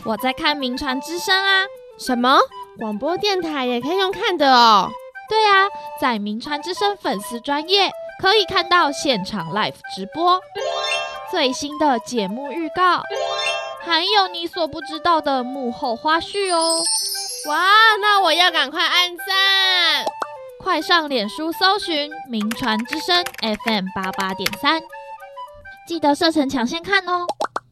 我在看名传之声啊。 什么？广播电台也可以用看的哦？ 对啊，在名传之声粉丝专页可以看到现场 live 直播，最新的节目预告，还有你所不知道的幕后花絮哦。 哇，那我要赶快按赞！ 快上脸书搜寻名传之声 FM88.3，记得设成抢先看哦。